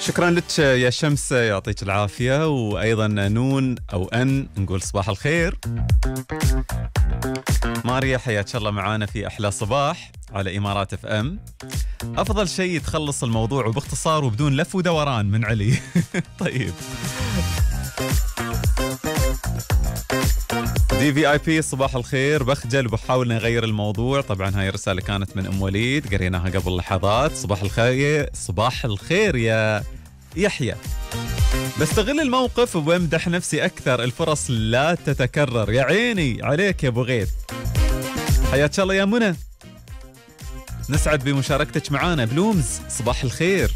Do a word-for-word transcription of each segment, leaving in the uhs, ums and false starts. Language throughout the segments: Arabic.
شكرا لك يا شمس، يعطيك العافية. وأيضا نون أو أن نقول صباح الخير. ماريا حياك الله معانا في أحلى صباح على إمارات اف ام. أفضل شيء تخلص الموضوع وباختصار وبدون لف ودوران من علي. طيب دي في اي بي صباح الخير، بخجل وبحاول نغير الموضوع. طبعا هاي الرسالة كانت من ام وليد قريناها قبل لحظات. صباح الخير، صباح الخير يا يحيى. بستغل الموقف وبمدح نفسي اكثر، الفرص لا تتكرر. يا عيني عليك يا ابو غيث. حياك الله يا منى، نسعد بمشاركتك معانا. بلومز صباح الخير.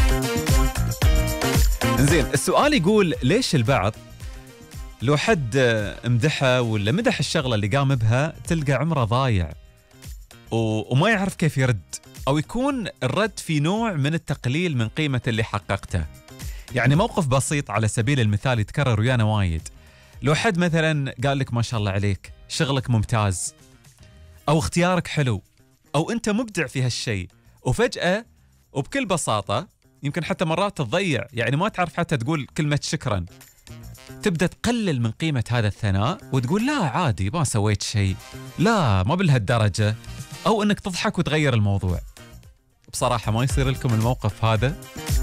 انزين، السؤال يقول ليش البعض لو حد امدحه ولا مدح الشغلة اللي قام بها تلقى عمره ضايع و... وما يعرف كيف يرد، أو يكون الرد في نوع من التقليل من قيمة اللي حققته. يعني موقف بسيط على سبيل المثال يتكرر ويانا وايد. لو حد مثلا قال لك ما شاء الله عليك، شغلك ممتاز، أو اختيارك حلو، أو أنت مبدع في هالشيء، وفجأة وبكل بساطة يمكن حتى مرات تضيع، يعني ما تعرف حتى تقول كلمة شكرا، تبدأ تقلل من قيمة هذا الثناء وتقول لا عادي ما سويت شيء، لا ما بلهالدرجة، أو أنك تضحك وتغير الموضوع. بصراحة ما يصير لكم الموقف هذا؟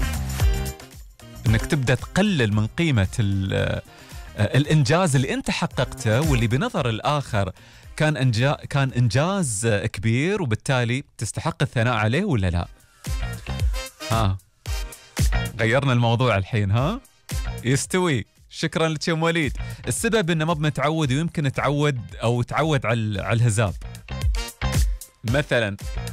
أنك تبدأ تقلل من قيمة الإنجاز اللي أنت حققته واللي بنظر الآخر كان إنجاز كان إنجاز كبير وبالتالي تستحق الثناء عليه ولا لا؟ ها غيرنا الموضوع الحين. ها يستوي. شكرا لك يا وليد. السبب انه ما بنتعود ويمكن تعود او تعود على على الهزاب. مثلا